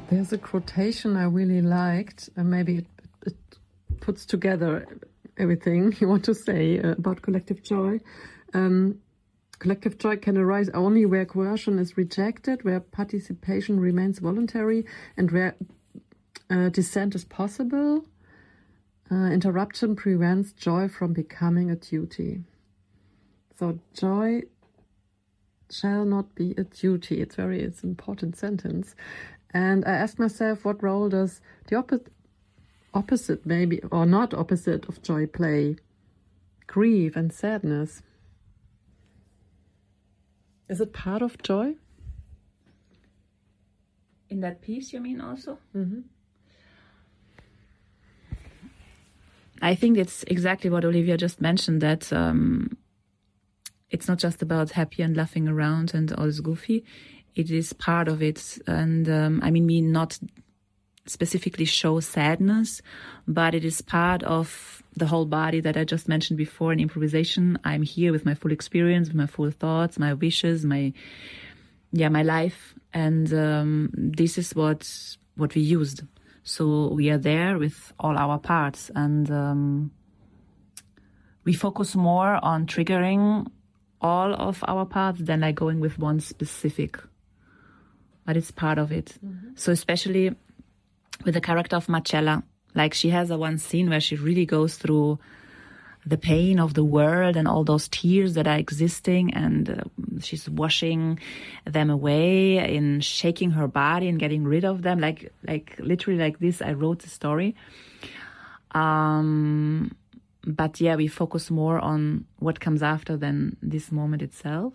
There's a quotation I really liked, and maybe it puts together everything you want to say about collective joy. Collective joy can arise only where coercion is rejected, where participation remains voluntary, and where dissent is possible. Interruption prevents joy from becoming a duty. So joy shall not be a duty. It's an important sentence. And I asked myself, what role does the opposite maybe, or not opposite of joy play? Grief and sadness. Is it part of joy? In that piece, you mean also? Mm-hmm. I think it's exactly what Olivia just mentioned, that it's not just about happy and laughing around and all is goofy. It is part of it. And we not specifically show sadness, but it is part of the whole body that I just mentioned before in improvisation. I'm here with my full experience, with my full thoughts, my wishes, my life. And this is what we used. So we are there with all our parts, and we focus more on triggering all of our parts than like going with one specific. But it's part of it. Mm-hmm. So especially with the character of Marcella, like she has a one scene where she really goes through the pain of the world and all those tears that are existing, and she's washing them away and shaking her body and getting rid of them, like literally like this. I wrote the story. But yeah, we focus more on what comes after than this moment itself.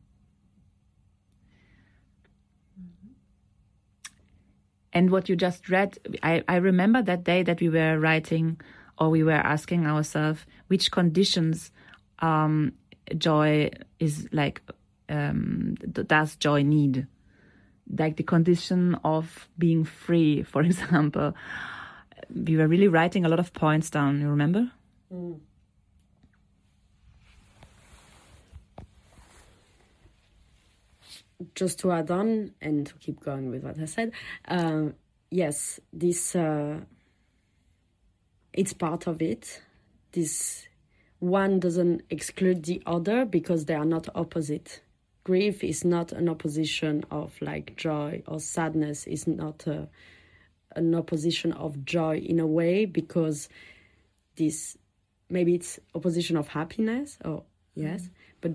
And what you just read, I remember that day that we were writing, or we were asking ourselves which conditions joy is like, does joy need? Like the condition of being free, for example. We were really writing a lot of points down, you remember? Mm. Just to add on and to keep going with what I said, yes, this it's part of it. This one doesn't exclude the other because they are not opposite. Grief is not an opposition of like joy, or sadness is not an opposition of joy in a way, because this maybe it's opposition of happiness, or yes, but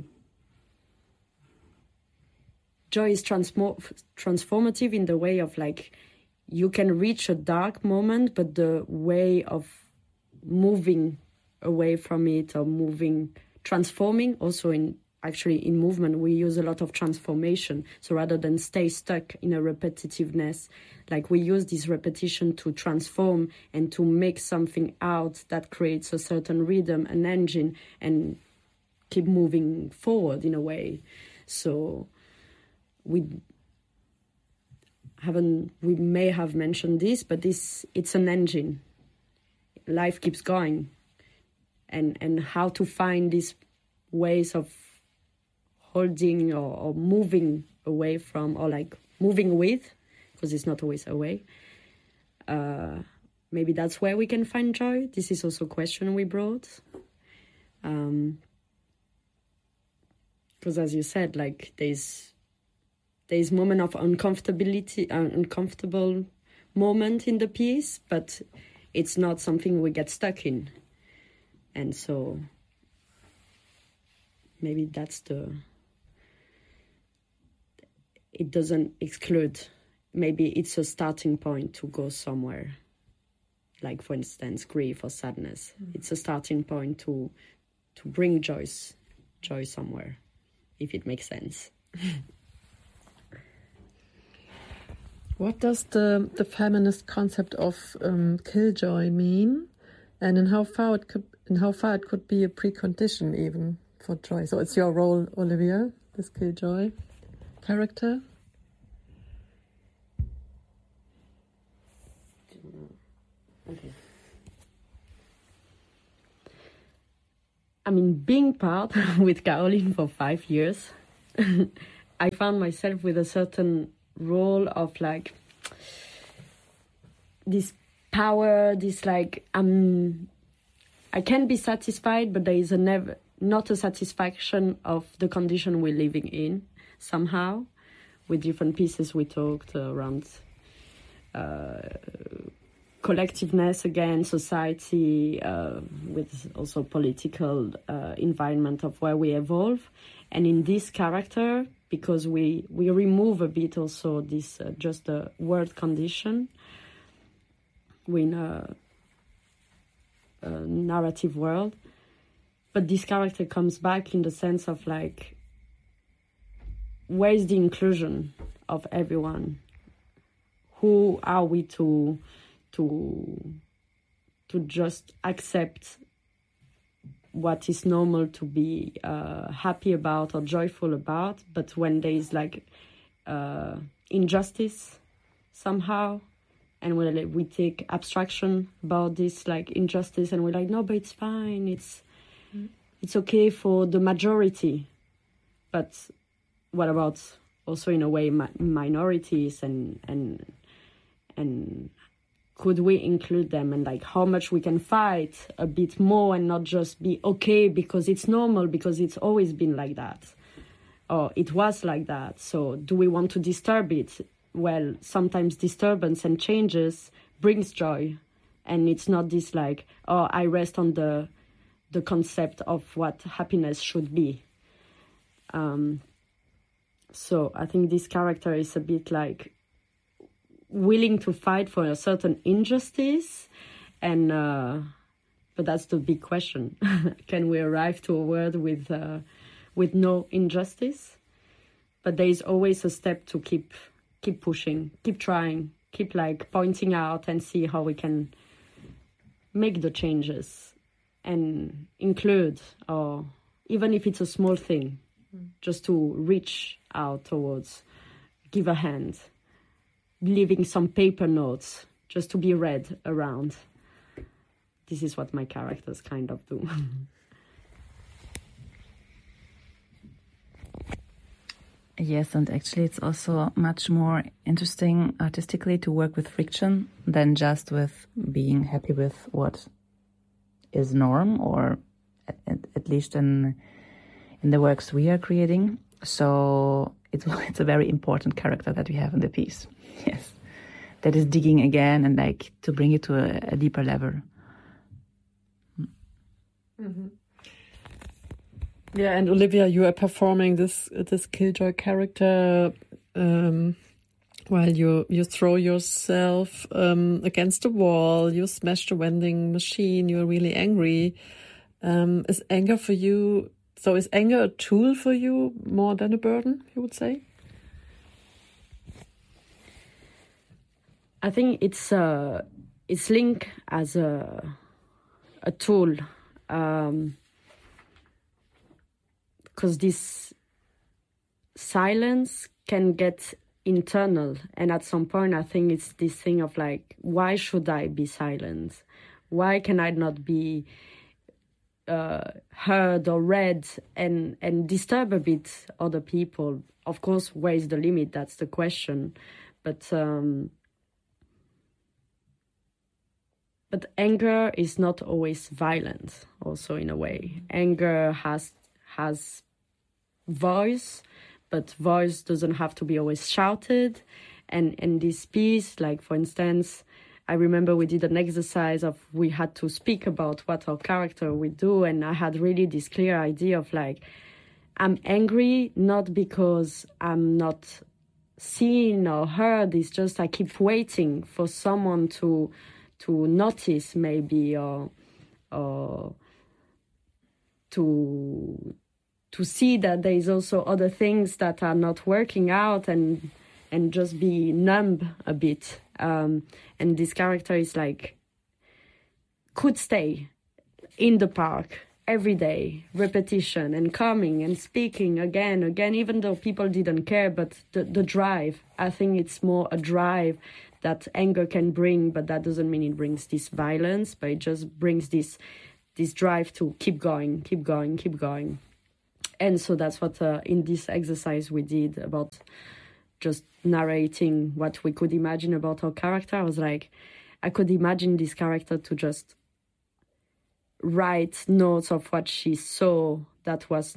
joy is transformative in the way of like you can reach a dark moment, but the way of moving away from it, or transforming. Also in movement, we use a lot of transformation. So rather than stay stuck in a repetitiveness, like we use this repetition to transform and to make something out that creates a certain rhythm, an engine, and keep moving forward in a way. So we may have mentioned this, but it's an engine. Life keeps going, and how to find these ways of holding or moving away from, or like moving with, because it's not always away. Maybe that's where we can find joy. This is also a question we brought. Because as you said, like there's moment of uncomfortable moment in the piece, but it's not something we get stuck in. And so maybe it doesn't exclude. Maybe it's a starting point to go somewhere. Like, for instance, grief or sadness. Mm-hmm. It's a starting point to bring joy somewhere, if it makes sense. What does the feminist concept of killjoy mean, and in how far it could be a precondition even for joy? So it's your role, Olivia, this killjoy character. Okay. I mean, being part with Caroline for 5 years, I found myself with a certain role of like this power, this like I can be satisfied, but there is not a satisfaction of the condition we're living in somehow. With different pieces we talked around collectiveness again, society, with also political environment of where we evolve. And in this character, because we remove a bit also this just the world condition, we're in a narrative world. But this character comes back in the sense of like, where is the inclusion of everyone? Who are we to just accept what is normal to be happy about or joyful about? But when there is like injustice somehow, and we take abstraction about this like injustice, and we're like, no, but it's fine. It's okay for the majority, but what about also in a way minorities and could we include them, and like how much we can fight a bit more and not just be okay because it's normal, because it's always been like that or it was like that. So do we want to disturb it? Well, sometimes disturbance and changes brings joy, and it's not this like, oh, I rest on the concept of what happiness should be. So I think this character is a bit like willing to fight for a certain injustice, and but that's the big question. Can we arrive to a world with no injustice? But there is always a step to keep pushing, keep trying, keep like pointing out and see how we can make the changes and include, or even if it's a small thing, just to reach out towards, give a hand, leaving some paper notes just to be read around. This is what my characters kind of do. Yes, and actually it's also much more interesting artistically to work with friction than just with being happy with what is norm, or at least in the works we are creating. So it's a very important character that we have in the piece. Yes, that is digging again and like to bring it to a deeper level. Mm-hmm. Yeah, and Olivia, you are performing this Killjoy character while you throw yourself against the wall, you smash the vending machine, you're really angry. Is anger for you? So is anger a tool for you more than a burden, you would say? I think it's linked as a tool, because this silence can get internal, and at some point I think it's this thing of like, why should I be silent? Why can I not be heard or read and disturb a bit other people? Of course, where is the limit? That's the question. But anger is not always violent, also in a way. Anger has voice, but voice doesn't have to be always shouted. And in this piece, like for instance, I remember we did an exercise of, we had to speak about what our character would do, and I had really this clear idea of like, I'm angry not because I'm not seen or heard, it's just I keep waiting for someone to notice maybe, or to see that there is also other things that are not working out, and just be numb a bit. And this character is like, could stay in the park every day, repetition and coming and speaking again, even though people didn't care, but the drive, I think it's more a drive that anger can bring, but that doesn't mean it brings this violence, but it just brings this drive to keep going. And so that's what in this exercise we did, about just narrating what we could imagine about our character. I was like, I could imagine this character to just write notes of what she saw that was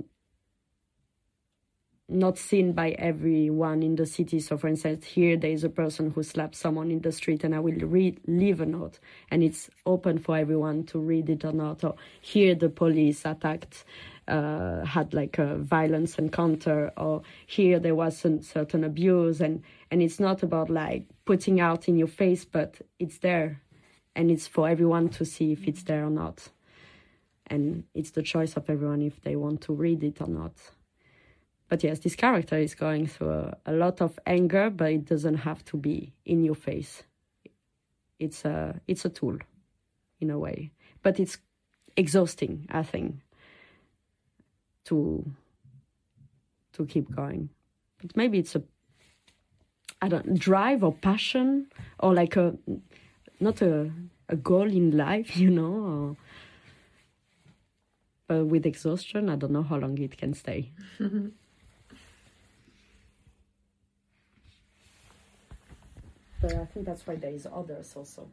not seen by everyone in the city. So, for instance, here there is a person who slapped someone in the street, and I will leave a note, and it's open for everyone to read it or not. Or here the police attacked, had like a violence encounter, or here there was a certain abuse, and it's not about like putting out in your face, but it's there, and it's for everyone to see if it's there or not. And it's the choice of everyone if they want to read it or not. But yes, this character is going through a lot of anger, but it doesn't have to be in your face. It's a tool, in a way. But it's exhausting, I think, to keep going. But maybe it's drive or passion, or like not a goal in life, or, but with exhaustion, I don't know how long it can stay. But I think that's why there is others also.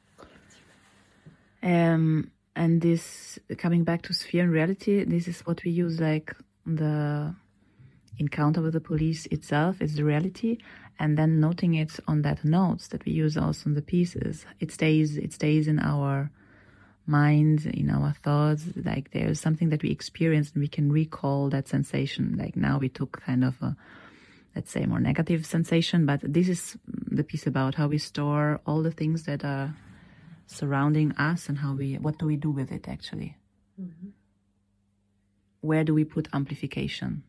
And this, coming back to sphere and reality, this is what we use, like the encounter with the police itself is the reality, and then noting it on that notes that we use also in the pieces. It stays in our mind, in our thoughts, like there's something that we experienced and we can recall that sensation. Like now we took kind of a, let's say, more negative sensation, but this is the piece about how we store all the things that are surrounding us and what do we do with it actually? Mm-hmm. Where do we put amplification?